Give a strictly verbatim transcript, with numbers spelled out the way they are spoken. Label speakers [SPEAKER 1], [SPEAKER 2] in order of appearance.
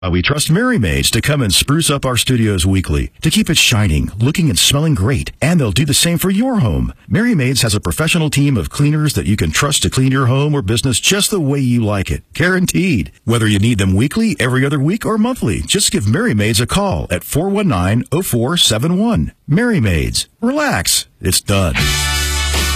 [SPEAKER 1] Uh, We trust Merry Maids to come and spruce up our studios weekly to keep it shining, looking and smelling great. And they'll do the same for your home. Merry Maids has a professional team of cleaners that you can trust to clean your home or business just the way you like it. Guaranteed. Whether you need them weekly, every other week, or monthly, just give Merry Maids a call at four one nine, oh four seven one. Merry Maids. Relax. It's done.